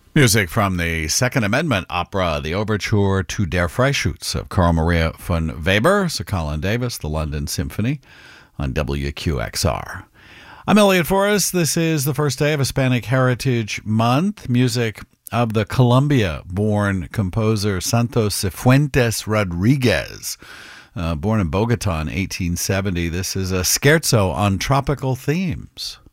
Music from the Second Amendment opera, the overture to Der Freischütz of Carl Maria von Weber, Sir Colin Davis, the London Symphony on WQXR. I'm Elliot Forrest. This is the first day of Hispanic Heritage Month. Music of the Colombia-born composer Santos Cifuentes Rodriguez. Born in Bogota in 1870, this is a scherzo on tropical themes.